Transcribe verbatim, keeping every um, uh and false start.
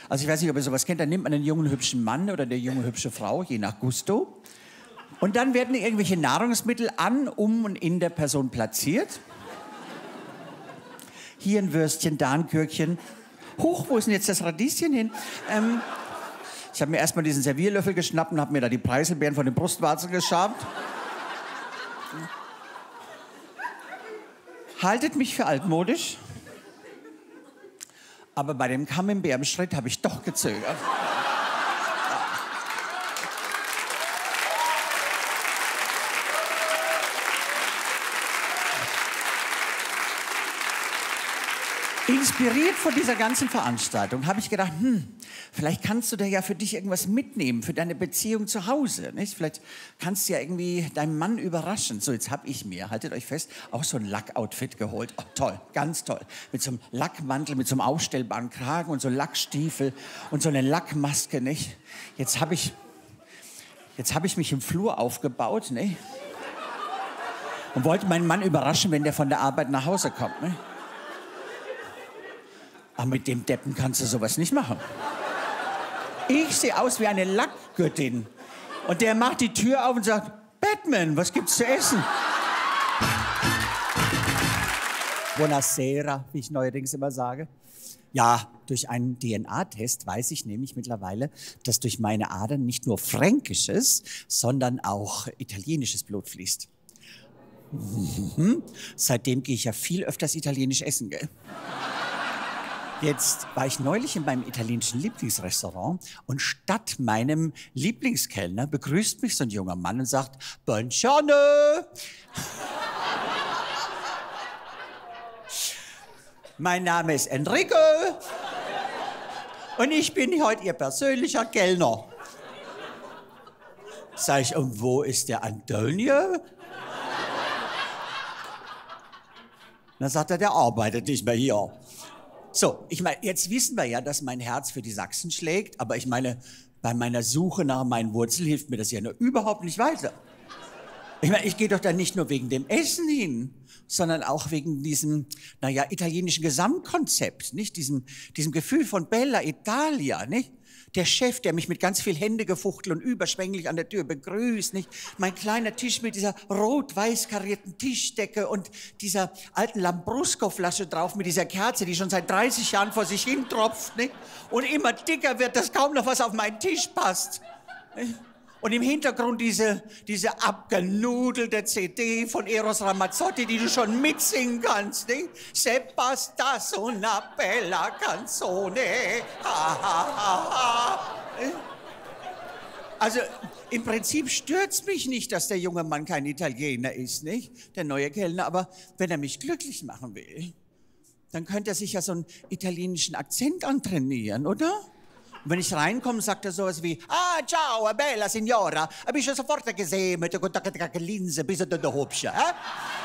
Also ich weiß nicht, ob ihr sowas kennt. Da nimmt man einen jungen, hübschen Mann oder eine junge, hübsche Frau, je nach Gusto. Und dann werden irgendwelche Nahrungsmittel an, um und in der Person platziert. Hier ein Würstchen, da ein Gürkchen. Huch, wo ist denn jetzt das Radieschen hin? Ähm, ich habe mir erstmal diesen Servierlöffel geschnappt und habe mir da die Preiselbeeren von den Brustwarzen geschabt. Haltet mich für altmodisch. Aber bei dem Camembert-Schritt habe ich doch gezögert. Inspiriert von dieser ganzen Veranstaltung habe ich gedacht, hm, vielleicht kannst du da ja für dich irgendwas mitnehmen, für deine Beziehung zu Hause. Nicht? Vielleicht kannst du ja irgendwie deinen Mann überraschen. So, jetzt habe ich mir, haltet euch fest, auch so ein Lackoutfit geholt. Oh, toll, ganz toll. Mit so einem Lackmantel, mit so einem aufstellbaren Kragen und so Lackstiefel und so eine Lackmaske. Nicht? Jetzt habe ich, jetzt hab ich mich im Flur aufgebaut, nicht? Und wollte meinen Mann überraschen, wenn der von der Arbeit nach Hause kommt. Nicht? Aber mit dem Deppen kannst du sowas nicht machen. Ich sehe aus wie eine Lackgöttin. Und der macht die Tür auf und sagt, Batman, was gibt's zu essen? Buonasera, wie ich neuerdings immer sage. Ja, durch einen D N A-Test weiß ich nämlich mittlerweile, dass durch meine Adern nicht nur fränkisches, sondern auch italienisches Blut fließt. Mhm. Seitdem gehe ich ja viel öfters italienisch essen, gell? Jetzt war ich neulich in meinem italienischen Lieblingsrestaurant und statt meinem Lieblingskellner begrüßt mich so ein junger Mann und sagt, Buongiorno. Mein Name ist Enrico und ich bin heute Ihr persönlicher Kellner. Sag ich, und wo ist der Antonio? Dann sagt er, der arbeitet nicht mehr hier. So, ich meine, jetzt wissen wir ja, dass mein Herz für die Sachsen schlägt, aber ich meine, bei meiner Suche nach meinen Wurzeln hilft mir das ja nur überhaupt nicht weiter. Ich meine, ich gehe doch da nicht nur wegen dem Essen hin, sondern auch wegen diesem, naja, italienischen Gesamtkonzept, nicht? Diesem, diesem Gefühl von Bella Italia, nicht? Der Chef, der mich mit ganz viel Händegefuchtel und überschwänglich an der Tür begrüßt, nicht? Mein kleiner Tisch mit dieser rot-weiß karierten Tischdecke und dieser alten Lambrusco-Flasche drauf mit dieser Kerze, die schon seit dreißig Jahren vor sich hin tropft, nicht? Und immer dicker wird, dass kaum noch was auf meinen Tisch passt. Nicht? Und im Hintergrund diese, diese abgenudelte C D von Eros Ramazzotti, die du schon mitsingen kannst, nicht? Se bastas una bella canzone. Ha, ha, ha, ha. Also, im Prinzip stört's mich nicht, dass der junge Mann kein Italiener ist, nicht? Der neue Kellner, aber wenn er mich glücklich machen will, dann könnte er sich ja so einen italienischen Akzent antrainieren, oder? Und wenn ich reinkomme, sagt er sowas wie, ah, ciao, bella signora, bist du sofort gesehen mit der Linse, bis du da hübsch, eh?